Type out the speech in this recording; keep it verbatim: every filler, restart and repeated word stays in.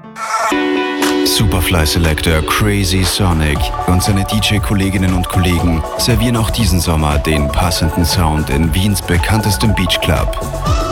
Superfly Selector Crazy Sonic und seine D J-Kolleginnen und Kollegen servieren auch diesen Sommer den passenden Sound in Wiens bekanntestem Beachclub.